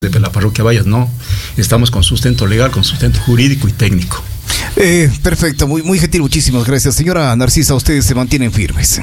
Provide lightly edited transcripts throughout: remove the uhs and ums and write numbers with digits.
de la parroquia Vallas, no. Estamos con sustento legal, con sustento jurídico y técnico. Perfecto, muy gentil, muchísimas gracias. Señora Narcisa, ustedes se mantienen firmes.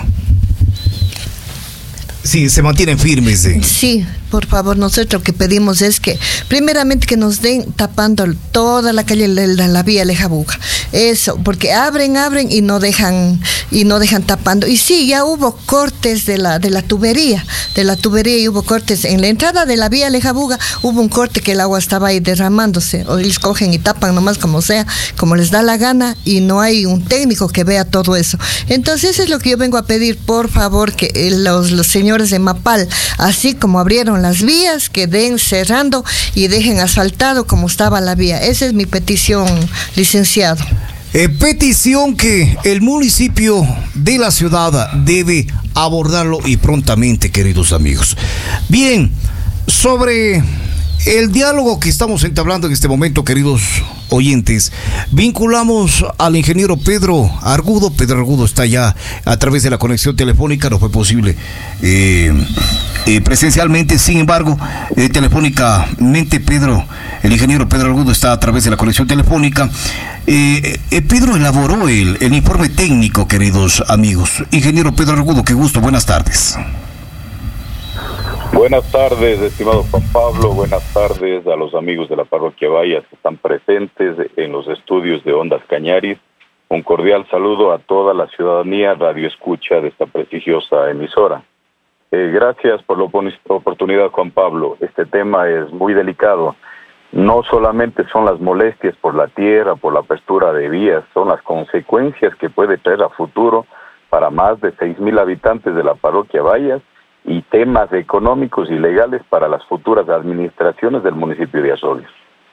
Sí, se mantienen firmes. Sí, por favor, nosotros lo que pedimos es que, primeramente, que nos den tapando toda la calle, la vía Lejabuga. Eso, porque abren y no dejan tapando. Y sí, ya hubo cortes de la tubería, y hubo cortes en la entrada de la vía Lejabuga, hubo un corte que el agua estaba ahí derramándose, o ellos cogen y tapan nomás como sea, como les da la gana, y no hay un técnico que vea todo eso. Entonces, eso es lo que yo vengo a pedir, por favor, que los señores de Mapal, así como abrieron las vías, que den cerrando y dejen asfaltado como estaba la vía. Esa es mi petición, licenciado. Petición que el municipio de la ciudad debe abordarlo y prontamente, queridos amigos. Bien, sobre el diálogo que estamos entablando en este momento, queridos oyentes, vinculamos al ingeniero Pedro Argudo. Pedro Argudo está ya a través de la conexión telefónica, no fue posible presencialmente, sin embargo, telefónicamente el ingeniero Pedro Argudo está a través de la conexión telefónica. Pedro elaboró el informe técnico, queridos amigos. Ingeniero Pedro Argudo, qué gusto, buenas tardes. Buenas tardes, estimado Juan Pablo. Buenas tardes a los amigos de la parroquia Vallas que están presentes en los estudios de Ondas Cañaris. Un cordial saludo a toda la ciudadanía radio escucha de esta prestigiosa emisora. Gracias por la oportunidad, Juan Pablo. Este tema es muy delicado. No solamente son las molestias por la tierra, por la apertura de vías, son las consecuencias que puede traer a futuro para más de 6,000 habitantes de la parroquia Vallas, y temas económicos y legales para las futuras administraciones del municipio de Azogues.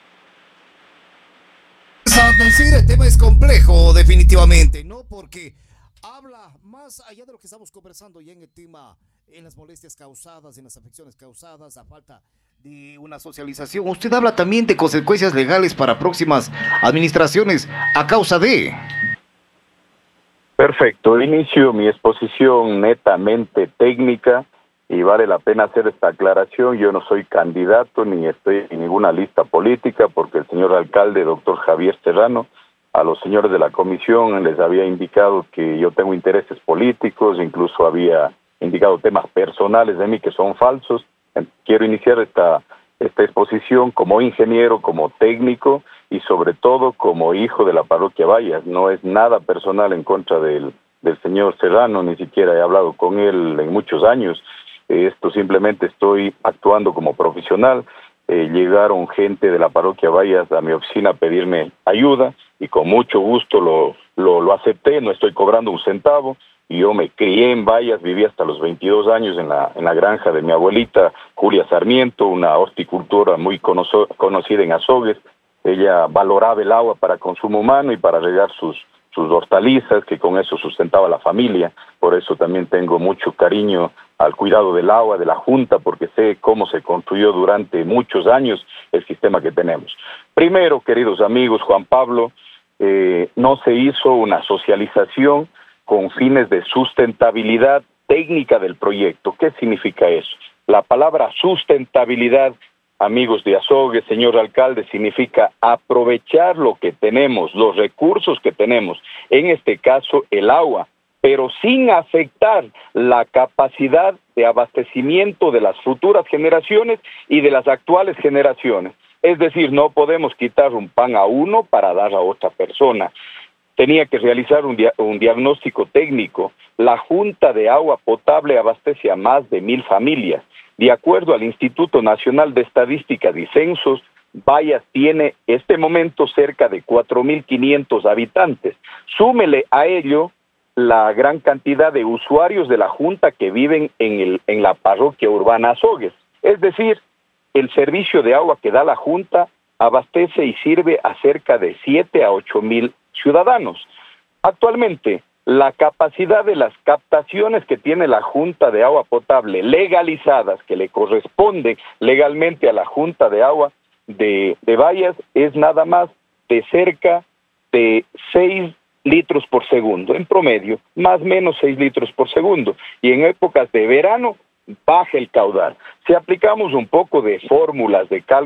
El tema es complejo, definitivamente, ¿no? Porque habla más allá de lo que estamos conversando ya en el tema, en las molestias causadas, en las afecciones causadas, a falta de una socialización. Usted habla también de consecuencias legales para próximas administraciones a causa de... Perfecto, inicio mi exposición netamente técnica. Y vale la pena hacer esta aclaración. Yo no soy candidato ni estoy en ninguna lista política, porque el señor alcalde, doctor Javier Serrano, a los señores de la comisión les había indicado que yo tengo intereses políticos, incluso había indicado temas personales de mí que son falsos. Quiero iniciar esta exposición como ingeniero, como técnico y sobre todo como hijo de la parroquia Vallas. No es nada personal en contra del señor Serrano, ni siquiera he hablado con él en muchos años. Esto simplemente estoy actuando como profesional. Llegaron gente de la parroquia Vallas a mi oficina a pedirme ayuda y con mucho gusto lo acepté. No estoy cobrando un centavo. Y yo me crié en Vallas, viví hasta los 22 años en la granja de mi abuelita Julia Sarmiento, una horticultora muy conocida en Azogues. Ella valoraba el agua para consumo humano y para regar sus hortalizas, que con eso sustentaba la familia. Por eso también tengo mucho cariño al cuidado del agua, de la Junta, porque sé cómo se construyó durante muchos años el sistema que tenemos. Primero, queridos amigos, Juan Pablo, no se hizo una socialización con fines de sustentabilidad técnica del proyecto. ¿Qué significa eso? La palabra sustentabilidad, amigos de Azogues, señor alcalde, significa aprovechar lo que tenemos, los recursos que tenemos, en este caso el agua, pero sin afectar la capacidad de abastecimiento de las futuras generaciones y de las actuales generaciones. Es decir, no podemos quitar un pan a uno para dar a otra persona. Tenía que realizar un diagnóstico técnico. La Junta de Agua Potable abastece a más de 1,000 familias. De acuerdo al Instituto Nacional de Estadística y Censos, Vallas tiene este momento cerca de 4,500 habitantes. Súmele a ello la gran cantidad de usuarios de la Junta que viven en la parroquia urbana Azogues. Es decir, el servicio de agua que da la Junta abastece y sirve a cerca de 7 a 8,000 ciudadanos. Actualmente, la capacidad de las captaciones que tiene la Junta de Agua Potable legalizadas, que le corresponde legalmente a la Junta de Agua de Vallas, es nada más de cerca de 6 litros por segundo, en promedio, más o menos 6 litros por segundo. Y en épocas de verano baje el caudal. Si aplicamos un poco de fórmulas de cálculo,